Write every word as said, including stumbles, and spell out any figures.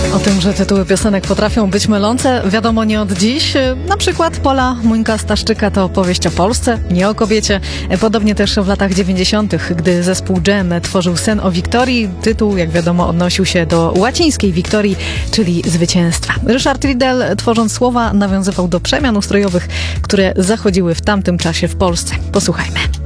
O tym, że tytuły piosenek potrafią być mylące, wiadomo nie od dziś. Na przykład Pola Muńka-Staszczyka to opowieść o Polsce, nie o kobiecie. Podobnie też w latach dziewięćdziesiątych, gdy zespół Dżem tworzył Sen o Wiktorii, tytuł, jak wiadomo, odnosił się do łacińskiej Wiktorii, czyli zwycięstwa. Ryszard Riedel, tworząc słowa, nawiązywał do przemian ustrojowych, które zachodziły w tamtym czasie w Polsce. Posłuchajmy.